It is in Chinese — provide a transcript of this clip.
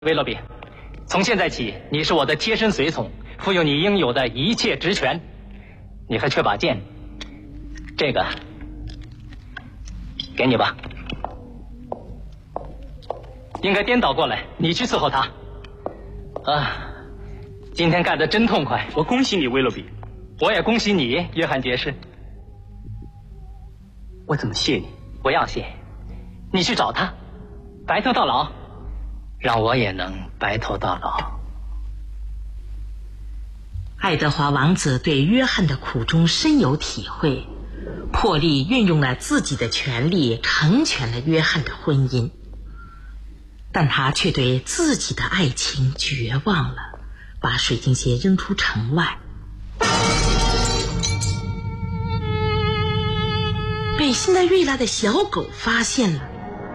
威勒比，从现在起，你是我的贴身随从，负有你应有的一切职权。你还缺把剑，这个给你吧。应该颠倒过来，你去伺候他。啊，今天干得真痛快！ 我恭喜你，威勒比。 我也恭喜你，约翰爵士。 我怎么谢你？ 不要谢，你去找他，白头到老。让我也能白头到老。 爱德华王子对约翰的苦衷深有体会，破例运用了自己的权力成全了约翰的婚姻，但他却对自己的爱情绝望了，把水晶鞋扔出城外。被辛德瑞拉的小狗发现了，